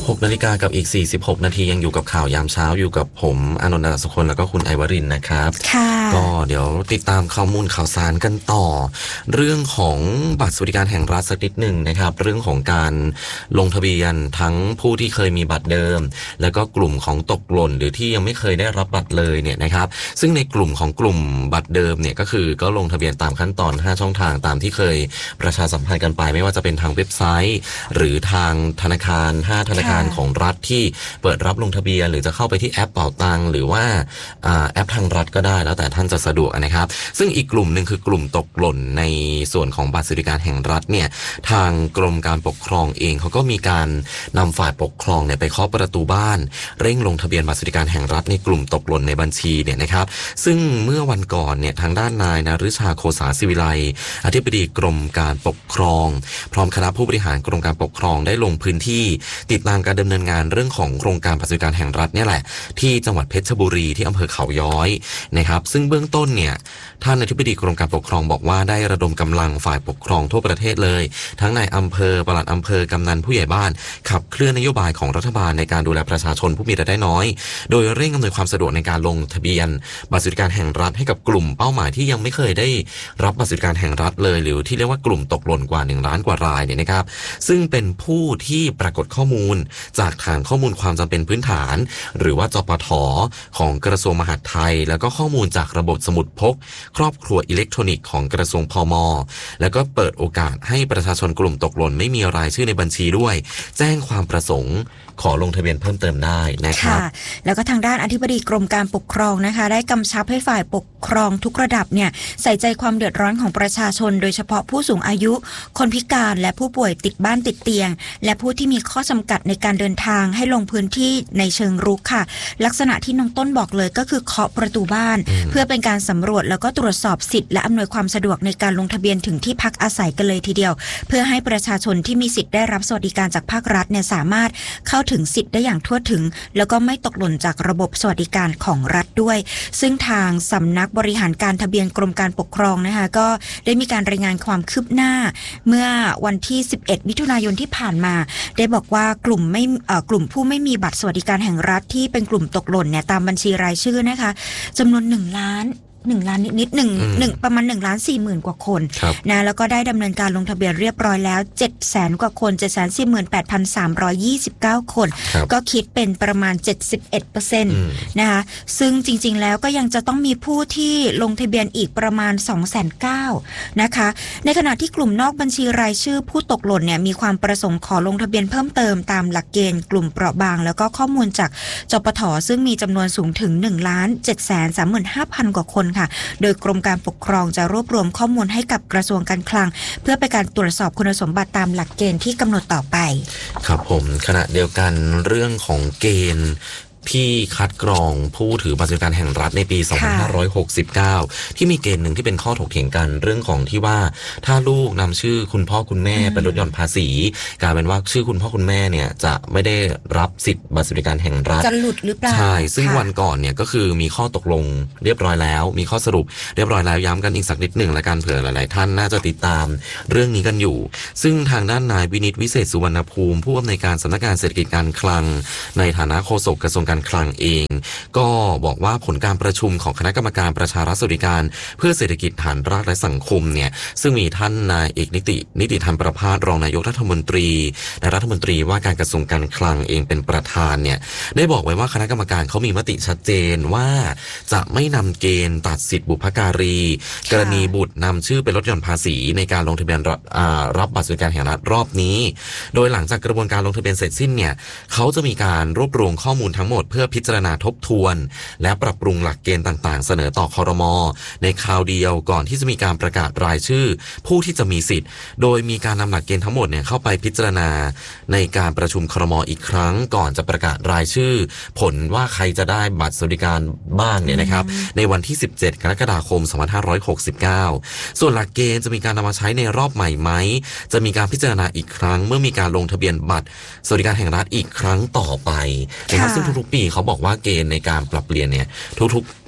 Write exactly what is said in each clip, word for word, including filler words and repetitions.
หกนาฬิกากับอีกสี่สิบหกนาทียังอยู่กับข่าวยามเช้าอยู่กับผมอานนท์ อัศคนแล้วก็คุณไอวรินทร์นะครับก็เดี๋ยวติดตามข้อมูลข่าวสารกันต่อเรื่องของบัตรสวัสดิการแห่งรัฐสักนิดหนึ่งนะครับเรื่องของการลงทะเบียนทั้งผู้ที่เคยมีบัตรเดิมแล้วก็กลุ่มของตกหล่นหรือที่ยังไม่เคยได้รับบัตรเลยเนี่ยนะครับซึ่งในกลุ่มของกลุ่มบัตรเดิมเนี่ยก็คือก็ลงทะเบียนตามขั้นตอนห้าช่องทางตามที่เคยประชาสัมพันธ์กันไปไม่ว่าจะเป็นทางเว็บไซต์หรือทางธนาคารห้าธนาคารของรัฐที่เปิดรับลงทะเบียนหรือจะเข้าไปที่แอปเป๋าตังหรือว่าแอปทางรัฐก็ได้แล้วแต่ท่านจะสะดวกนะครับซึ่งอีกกลุ่มหนึ่งคือกลุ่มตกหล่นในส่วนของบัตรสวัสดิการแห่งรัฐเนี่ยทางกรมการปกครองเองเขาก็มีการนำฝ่ายปกครองเนี่ยไปเคาะประตูบ้านเร่งลงทะเบียนบัตรสวัสดิการแห่งรัฐในกลุ่มตกหล่นในบัญชีเนี่ยนะครับซึ่งเมื่อวันก่อนเนี่ยทางด้านนายนฤชาโคสาศิวิไลอธิบดีกรมการปกครองพร้อมคณะผู้บริหารกรมการปกครองได้ลงพื้นที่ติดตามการดำเนินงานเรื่องของโครงการบัตรสวัสดิการแห่งรัฐเนี่ยแหละที่จังหวัดเพชรบุรีที่อำเภอเขาย้อยนะครับซึ่งเบื้องต้นเนี่ยท่านอธิบดีกรมการปกครองบอกว่าได้ระดมกำลังฝ่ายปกครองทั่วประเทศเลยทั้งในอำเภอปลัดอำเภอกำนันผู้ใหญ่บ้านขับเคลื่อนนโยบายของรัฐบาลในการดูแลประชาชนผู้มีรายได้น้อยโดยเร่งอำนวยความสะดวกในการลงทะเบียนบัตรสวัสดิการแห่งรัฐให้กับกลุ่มเป้าหมายที่ยังไม่เคยได้รับบัตรสวัสดิการแห่งรัฐเลยหรือที่เรียกว่ากลุ่มตกหล่นกว่าหนึ่งล้านกว่ารายเนี่ยนะครับซึ่งเป็นผู้ที่ปรากฏข้อมูลจากฐานข้อมูลความจำเป็นพื้นฐานหรือว่าจปท.ของกระทรวงมหาดไทยแล้วก็ข้อมูลจากระบบสมุดพกครอบครัวอิเล็กทรอนิกส์ของกระทรวงพม.แล้วก็เปิดโอกาสให้ประชาชนกลุ่มตกหล่นไม่มีรายชื่อในบัญชีด้วยแจ้งความประสงค์ขอลงทะเบียนเพิ่มเติมได้นะครับแล้วก็ทางด้านอธิบดีกรมการปกครองนะคะได้กำชับให้ฝ่ายปกครองทุกระดับเนี่ยใส่ใจความเดือดร้อนของประชาชนโดยเฉพาะผู้สูงอายุคนพิการและผู้ป่วยติดบ้านติดเตียงและผู้ที่มีข้อจำกัดในการเดินทางให้ลงพื้นที่ในเชิงรุกค่ะลักษณะที่น้องต้นบอกเลยก็คือเคาะประตูบ้านเพื่อเป็นการสำรวจแล้วก็ตรวจสอบสิทธิ์และอำนวยความสะดวกในการลงทะเบียนถึงที่พักอาศัยกันเลยทีเดียวเพื่อให้ประชาชนที่มีสิทธิ์ได้รับสวัสดิการจากภาครัฐเนี่ยสามารถเข้าถึงสิทธิ์ได้อย่างทั่วถึงแล้วก็ไม่ตกหล่นจากระบบสวัสดิการของรัฐด้วยซึ่งทางสำนักบริหารการทะเบียนกรมการปกครองนะคะก็ได้มีการรายงานความคืบหน้าเมื่อวันที่สิบเอ็ดมิถุนายนที่ผ่านมาได้บอกว่ากลุ่มไม่เอ่อกลุ่มผู้ไม่มีบัตรสวัสดิการแห่งรัฐที่เป็นกลุ่มตกหล่นเนี่ยตามบัญชีรายชื่อนะคะจำนวนหนึ่งล้านหนึ่งล้านนิดๆหนึ่งหนึ่งประมาณหนึ่งล้านสี่หมื่นกว่าคนนะแล้วก็ได้ดำเนินการลงทะเบียนเรียบร้อยแล้วเจ็ดแสนกว่าคน เจ็ดแสนสี่หมื่นแปดพันสามร้อยยี่สิบเก้า คนก็คิดเป็นประมาณ เจ็ดสิบเอ็ดเปอร์เซ็นต์ นะคะซึ่งจริงๆแล้วก็ยังจะต้องมีผู้ที่ลงทะเบียนอีกประมาณ สองแสนเก้าหมื่น นะคะในขณะที่กลุ่มนอกบัญชีรายชื่อผู้ตกหล่นเนี่ยมีความประสงค์ขอลงทะเบียนเพิ่มเติมตามหลักเกณฑ์กลุ่มเปราะบางแล้วก็ข้อมูลจากจปท.ซึ่งมีจำนวนสูงถึง หนึ่งล้านเจ็ดแสนสามหมื่นห้าพัน กว่าคนค่ะโดยกรมการปกครองจะรวบรวมข้อมูลให้กับกระทรวงการคลังเพื่อไปการตรวจสอบคุณสมบัติตามหลักเกณฑ์ที่กำหนดต่อไปครับผมขณะเดียวกันเรื่องของเกณฑ์ที่คัดกรองผู้ถือบัตรสวัสดิการแห่งรัฐในปี สองพันห้าร้อยหกสิบเก้า ที่มีเกณฑ์หนึ่งที่เป็นข้อถกเถียงกันเรื่องของที่ว่าถ้าลูกนำชื่อคุณพ่อคุณแม่เป็นลดหย่อนภาษีกลายเป็นว่าชื่อคุณพ่อคุณแม่เนี่ยจะไม่ได้รับสิทธิ์บัตรสวัสดิการแห่งรัฐจะหลุดหรือเปล่าใช่ซึ่งวันก่อนเนี่ยก็คือมีข้อตกลงเรียบร้อยแล้วมีข้อสรุปเรียบร้อยแล้วย้ำกันอีกสักนิดหนึ่งและกันเผื่อหลายๆท่านน่าจะติดตามเรื่องนี้กันอยู่ซึ่งทางด้านนายวินิตวิเศษสุวรรณภูมิผู้อำนวยการสำนักงานเศรษฐกิจการคลังในฐานะโฆษกกระทรวงการคลังเองก็บอกว่าผลการประชุมของคณะกรรมการประชารัฐสวัสดิการเพื่อเศรษฐกิจฐานรากและสังคมเนี่ยซึ่งมีท่านนายเอกนิตินิติธรรมประภาสรองนายกรัฐมนตรีและรัฐมนตรีว่าการกระทรวงการคลังเองเป็นประธานเนี่ยได้บอกไว้ว่าคณะกรรมการเขามีมติชัดเจนว่าจะไม่นำเกณฑ์ตัดสิทธิบุพการีกรณีบุตรนำชื่อเป็นลดหย่อนภาษีในการลงทะเบียนรับบัตรสวัสดิการแห่งรัฐรอบนี้โดยหลังจากกระบวนการลงทะเบียนเสร็จสิ้นเนี่ยเขาจะมีการรวบรวมข้อมูลทั้งหมดเพื่อพิจารณาทบทวนและปรับปรุงหลักเกณฑ์ต่างๆเสนอต่อครม.ในคราวเดียวก่อนที่จะมีการประกาศรายชื่อผู้ที่จะมีสิทธิ์โดยมีการนำหลักเกณฑ์ทั้งหมดเนี่ยเข้าไปพิจารณาในการประชุมครม.อีกครั้งก่อนจะประกาศรายชื่อผลว่าใครจะได้บัตรสวัสดิการบ้างเนี่ยนะครับในวันที่สิบเจ็ดกรกฎาคมสองพันห้าร้อยหกสิบเก้าส่วนหลักเกณฑ์จะมีการนำมาใช้ในรอบใหม่ไหมจะมีการพิจารณาอีกครั้งเมื่อมีการลงทะเบียนบัตรสวัสดิการแห่งรัฐอีกครั้งต่อไปนะครับซึ่งทุกๆปีเขาบอกว่าเกณฑ์ในการปรับเปลี่ยนเนี่ยทุกๆ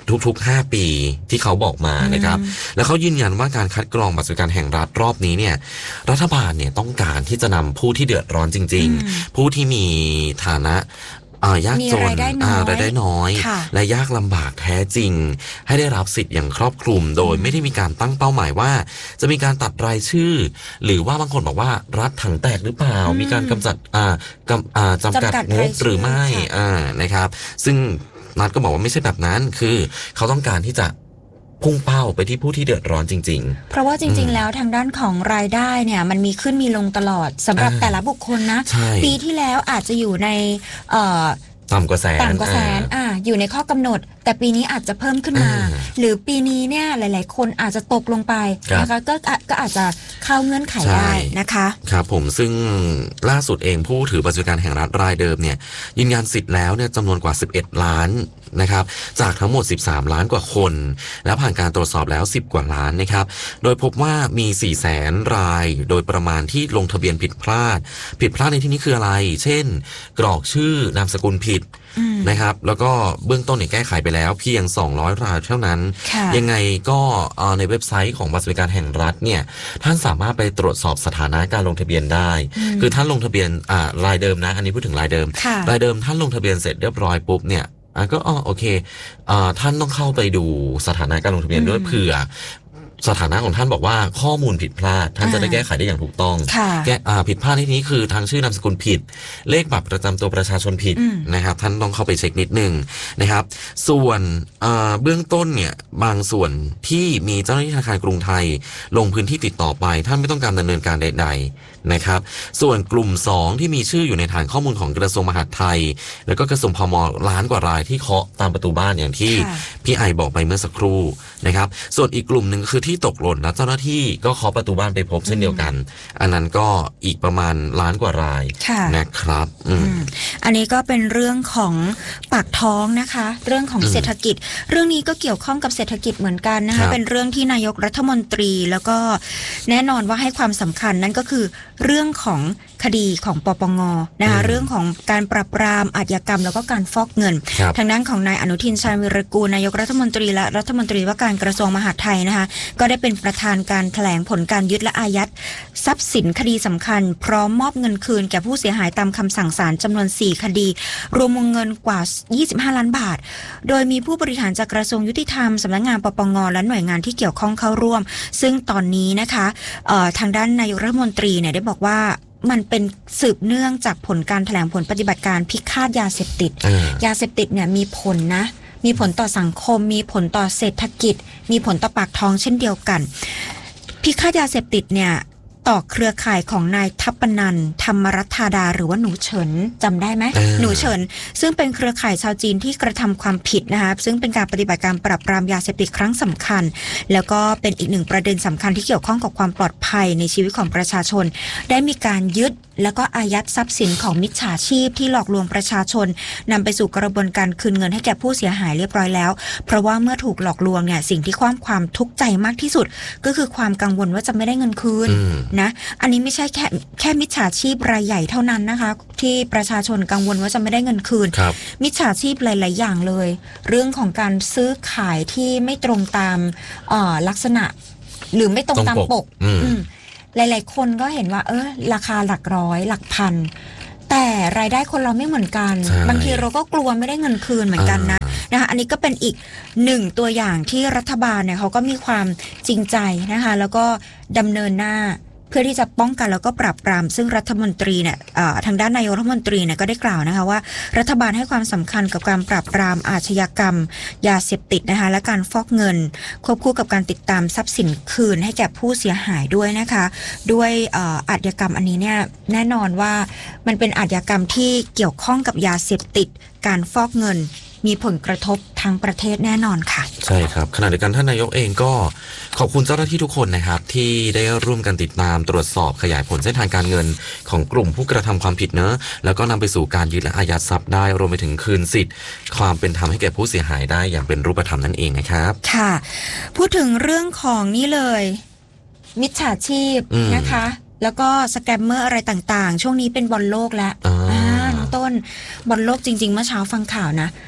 ทุกๆห้าปีที่เขาบอกมานะครับแล้วเขายืนยันว่าการคัดกรองบัตรสวัสดิการแห่งรัฐรอบนี้เนี่ยรัฐบาลเนี่ยต้องการที่จะนำผู้ที่เดือดร้อนจริงๆผู้ที่มีฐานะยากจนรายได้น้อยและยากลำบากแท้จริงให้ได้รับสิทธิ์อย่างครอบคลุมโดยไม่ได้มีการตั้งเป้าหมายว่าจะมีการตัดรายชื่อหรือว่าบางคนบอกว่ารัฐถังแตกหรือเปล่ามีการกำจัดจำกัดงบหรือไม่นะครับซึ่งนัทก็บอกว่าไม่ใช่แบบนั้นคือเขาต้องการที่จะพุ่งเป้าไปที่ผู้ที่เดือดร้อนจริงๆเพราะว่าจริงๆแล้วทางด้านของรายได้เนี่ยมันมีขึ้นมีลงตลอดสำหรับแต่ละบุคคลนะปีที่แล้วอาจจะอยู่ในต่ำกว่าแสนต่ำกว่าแสนอ่าอยู่ในข้อกำหนดแต่ปีนี้อาจจะเพิ่มขึ้นมาหรือปีนี้เนี่ยหลายๆคนอาจจะตกลงไปนะคะก็ก็อาจจะเข้าเงื่อนไขได้นะคะครับผมซึ่งล่าสุดเองผู้ถือบัตรสวัสดิการแห่งรัฐรายเดิมเนี่ยยืนยันสิทธิ์แล้วเนี่ยจำนวนกว่าสิบเอ็ดล้านนะครับจากทั้งหมดสิบสามล้านกว่าคนแล้วผ่านการตรวจสอบแล้วสิบกว่าล้านนะครับโดยพบว่ามีสี่แสนรายโดยประมาณที่ลงทะเบียนผิดพลาดผิดพลาดในที่นี้คืออะไรเช่นกรอกชื่อนามสกุลผิดนะครับแล้วก็เบื้องต้นเนี่ยแก้ไขไปแล้วเพียงสองร้อยรายเท่านั้นยังไงก็ในเว็บไซต์ของบัตรสวัสดิการแห่งรัฐเนี่ยท่านสามารถไปตรวจสอบสถานะการลงทะเบียนได้คือท่านลงทะเบียนอ่ารายเดิมนะอันนี้พูดถึงรายเดิมรายเดิมท่านลงทะเบียนเสร็จเรียบร้อยปุ๊บเนี่ยอ่ะก็อ๋อโอเคอ่าท่านต้องเข้าไปดูสถานะการลงทะเบียนด้วยเผื่อสถานะของท่านบอกว่าข้อมูลผิดพลาดท่านจะได้แก้ไขได้อย่างถูกต้องแก้ผิดพลาดที่นี้คือทางชื่อนามสกุลผิดเลขบัตรประจำตัวประชาชนผิดนะครับท่านต้องเข้าไปเช็คนิดนึงนะครับส่วนเบื้องต้นเนี่ยบางส่วนที่มีเจ้าหน้าที่ธนาคารกรุงไทยลงพื้นที่ติดต่อไปท่านไม่ต้องการดำเนินการใดๆนะครับส่วนกลุ่มสองที่มีชื่ออยู่ในฐานข้อมูลของกระทรวงมหาดไทยแล้วก็กระทรวงพม.ล้านกว่ารายที่เคาะตามประตูบ้านอย่างที่พี่ไอบอกไปเมื่อสักครู่นะครับส่วนอีกกลุ่มหนึ่งคือที่ตกหล่นและเจ้าหน้าที่ก็เคาะประตูบ้านไปพบเช่นเดียวกันอันนั้นก็อีกประมาณล้านกว่ารายนะครับอืมอันนี้ก็เป็นเรื่องของปากท้องนะคะเรื่องของเศรษฐกิจเรื่องนี้ก็เกี่ยวข้องกับเศรษฐกิจเหมือนกันนะคะเป็นเรื่องที่นายกรัฐมนตรีแล้วก็แน่นอนว่าให้ความสำคัญนั่นก็คือเรื่องของคดีของปปงนะคะเรื่องของการปราบปรามอาชญากรรมแล้วก็การฟอกเงินทางด้านของนายอนุทินชาญวิรกูลนายกรัฐมนตรีและรัฐมนตรีว่าการกระทรวงมหาดไทยนะคะก็ได้เป็นประธานการแถลงผลการยึดและอายัดทรัพย์สินคดีสำคัญพร้อมมอบเงินคืนแก่ผู้เสียหายตามคำสั่งศาลจำนวนสี่คดีรวมวงเงินกว่ายี่สิบห้าล้านบาทโดยมีผู้บริหารจากกระทรวงยุติธรรมสำนักงานปปงและหน่วยงานที่เกี่ยวข้องเข้าร่วมซึ่งตอนนี้นะคะทางด้านนายกรัฐมนตรีเนี่ยได้บอกว่ามันเป็นสืบเนื่องจากผลการแถลงผลปฏิบัติการพิฆาตยาเสพติดยาเสพติดเนี่ยมีผลนะมีผลต่อสังคมมีผลต่อเศรษฐกิจมีผลต่อปากท้องเช่นเดียวกันพิฆาตยาเสพติดเนี่ยต่อเครือข่ายของนายทัพปนันท์ธรรมรัตธาดาหรือว่าหนูเฉินจำได้ไหมหนูเฉินซึ่งเป็นเครือข่ายชาวจีนที่กระทำความผิดนะคะซึ่งเป็นการปฏิบัติการปราบปรามยาเสพติดครั้งสำคัญแล้วก็เป็นอีกหนึ่งประเด็นสำคัญที่เกี่ยวข้องกับความปลอดภัยในชีวิตของประชาชนได้มีการยึดแล้วก็อายัดทรัพย์สินของมิจฉาชีพที่หลอกลวงประชาชนนำไปสู่กระบวนการคืนเงินให้แก่ผู้เสียหายเรียบร้อยแล้วเพราะว่าเมื่อถูกหลอกลวงเนี่ยสิ่งที่ความความทุกข์ใจมากที่สุดก็คือความกังวลว่าจะไม่ได้เงินคืนนะอันนี้ไม่ใช่แค่แค่มิจฉาชีพรายใหญ่เท่านั้นนะคะที่ประชาชนกังวลว่าจะไม่ได้เงินคืนมิจฉาชีพหลายๆอย่างเลยเรื่องของการซื้อขายที่ไม่ตรงตามลักษณะหรือไม่ตรงตามปกหลายๆคนก็เห็นว่าเออราคาหลักร้อยหลักพันแต่รายได้คนเราไม่เหมือนกันบางทีเราก็กลัวไม่ได้เงินคืนเหมือนกันนะนะคะอันนี้ก็เป็นอีกหนึ่งตัวอย่างที่รัฐบาลเนี่ยเขาก็มีความจริงใจนะคะแล้วก็ดำเนินหน้าเพื่อที่จะป้องกันแล้วก็ปราบปรามซึ่งรัฐมนตรีเนี่ยทางด้านนายกรัฐมนตรีเนี่ยก็ได้กล่าวนะคะว่ารัฐบาลให้ความสำคัญกับการปราบปรามอาชญากรรมยาเสพติดนะคะและการฟอกเงินควบคู่กับการติดตามทรัพย์สินคืนให้แก่ผู้เสียหายด้วยนะคะด้วยอาชญากรรมอันนี้เนี่ยแน่นอนว่ามันเป็นอาชญากรรมที่เกี่ยวข้องกับยาเสพติดการฟอกเงินมีผลกระทบทั้งประเทศแน่นอนค่ะใช่ครับขณะเดียวกันท่านนายกเองก็ขอบคุณเจ้าหน้าที่ทุกคนนะครับที่ได้ร่วมกันติดตามตรวจสอบขยายผลเส้นทางการเงินของกลุ่มผู้กระทำความผิดเนอะแล้วก็นำไปสู่การยึดและอายัดทรัพย์ได้รวมไปถึงคืนสิทธิ์ความเป็นธรรมให้แก่ผู้เสียหายได้อย่างเป็นรูปธรรมนั่นเองนะครับค่ะพูดถึงเรื่องของนี่เลยมิจฉาชีพนะคะแล้วก็สแกมเมอร์อะไรต่างๆช่วงนี้เป็นบอลโลกแล้วอ่าน้องต้นบอลโลกจริงๆเมื่อเช้าฟังข่าวนะ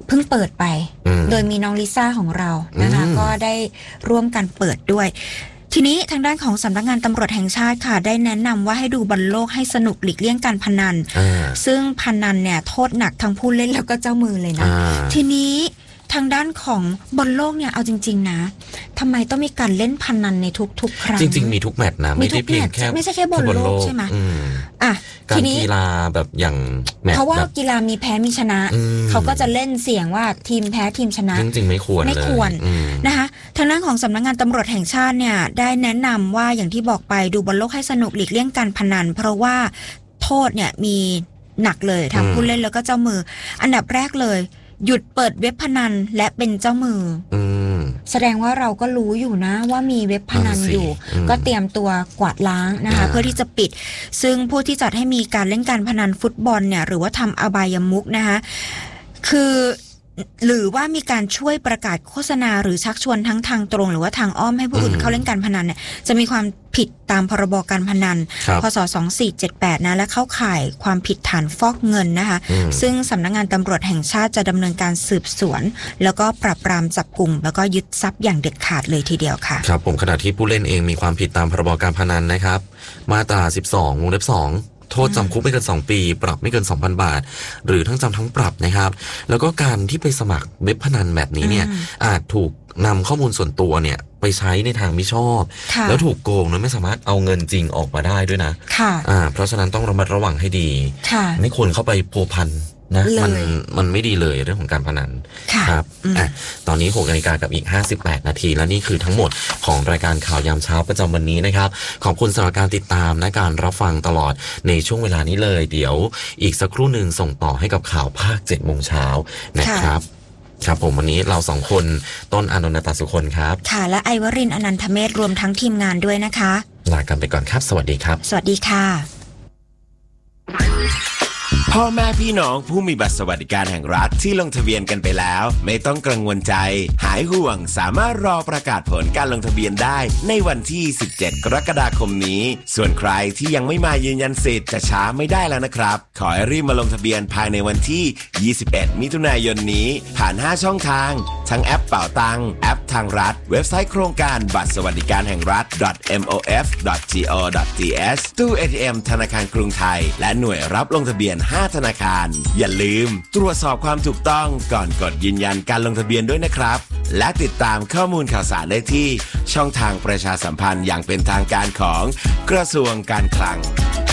เพิ่งเปิดไปโดยมีน้องลิซ่าของเรานะคะก็ได้ร่วมกันเปิดด้วยทีนี้ทางด้านของสำนักงานตำรวจแห่งชาติค่ะได้แนะนำว่าให้ดูบอลโลกให้สนุกหลีกเลี่ยงการพนันซึ่งพนันเนี่ยโทษหนักทั้งผู้เล่นแล้วก็เจ้ามือเลยนะทีนี้ทางด้านของบอลโลกเนี่ยเอาจริงๆนะทำไมต้องมีการเล่นพนันในทุกๆครั้งจริงๆมีทุกแมตช์นะไม่ได้เพียงแค่ไม่ใช่แค่บอลโลกใช่ไหมอ่ะการกีฬาแบบอย่างแมตช์เพราะว่ากีฬามีแพ้มีชนะเขาก็จะเล่นเสี่ยงว่าทีมแพ้ทีมชนะจริงๆไม่ควรไม่ควรนะคะทางด้านของสำนักงานตำรวจแห่งชาติเนี่ยได้แนะนำว่าอย่างที่บอกไปดูบอลโลกให้สนุกหลีกเลี่ยงการพนันเพราะว่าโทษเนี่ยมีหนักเลยทั้งผู้เล่นแล้วก็เจ้ามืออันดับแรกเลยหยุดเปิดเว็บพนันและเป็นเจ้ามือแสดงว่าเราก็รู้อยู่นะว่ามีเว็บพนันอยู่ก็เตรียมตัวกวาดล้างนะคะเพื่อที่จะปิดซึ่งผู้ที่จัดให้มีการเล่นการพนันฟุตบอลเนี่ยหรือว่าทำอบายมุขนะคะคือหรือว่ามีการช่วยประกาศโฆษณาหรือชักชวนทั้งทางตรงหรือว่าทางอ้อมให้ผู้อื่นเข้าเล่นการพนันเนี่ยจะมีความผิดตามพรบการพนันพ.ศ. สองพันสี่ร้อยเจ็ดสิบแปดนะและเข้าข่ายความผิดฐานฟอกเงินนะคะซึ่งสำนักงานตำรวจแห่งชาติจะดำเนินการสืบสวนแล้วก็ปราบปรามจับกุมแล้วก็ยึดทรัพย์อย่างเด็ดขาดเลยทีเดียวค่ะครับผมขณะที่ผู้เล่นเองมีความผิดตามพรบการพนันนะครับมาตราสิบสองวงเล็บสองโทษจำคุกไม่เกินสองปีปรับไม่เกิน สองพัน บาทหรือทั้งจำทั้งปรับนะครับแล้วก็การที่ไปสมัครเว็บพนันแบบนี้เนี่ยอาจถูกนำข้อมูลส่วนตัวเนี่ยไปใช้ในทางมิชอบแล้วถูกโกงโดยไม่สามารถเอาเงินจริงออกมาได้ด้วยนะอ่าเพราะฉะนั้นต้องระมัดระวังให้ดีไม่ควรเข้าไปพัวพันนะมันมันไม่ดีเลยเรื่องของการพนันครับอ่ะตอนนี้หกนาฬิกากับอีกห้าสิบแปดนาทีและนี่คือทั้งหมดของรายการข่าวยามเช้าประจำวันนี้นะครับขอบคุณสำหรับการติดตามและการรับฟังตลอดในช่วงเวลานี้เลยเดี๋ยวอีกสักครู่หนึ่งส่งต่อให้กับข่าวภาคเจ็ดโมงเช้านะครับครับผมวันนี้เราสองคนต้นอานนท์ตาสุคนครับค่ะและไอวรินทร์อนันทเมธรวมทั้งทีมงานด้วยนะคะลากันไปก่อนครับสวัสดีครับสวัสดีค่ะพ่อแม่พี่น้องผู้มีบัตรสวัสดิการแห่งรัฐที่ลงทะเบียนกันไปแล้วไม่ต้องกังวลใจหายห่วงสามารถรอประกาศผลการลงทะเบียนได้ในวันที่สิบเจ็ดกรกฎาคมนี้ส่วนใครที่ยังไม่มายืนยันสิทธิ์จะช้าไม่ได้แล้วนะครับขอให้รีบมาลงทะเบียนภายในวันที่ยี่สิบเอ็ดมิถุนายนนี้ผ่านห้าช่องทางทั้งแอปเป๋าตังแอปทางรัฐเว็บไซต์โครงการบัตรสวัสดิการแห่งรัฐ เอ็ม โอ เอฟ ดอท จี โอ ดอท ที เอส ตู้ เอ ที เอ็ม ธนาคารกรุงไทยและหน่วยรับลงทะเบียนห้าธนาคารอย่าลืมตรวจสอบความถูกต้องก่อนกดยืนยันการลงทะเบียนด้วยนะครับและติดตามข้อมูลข่าวสารได้ที่ช่องทางประชาสัมพันธ์อย่างเป็นทางการของกระทรวงการคลัง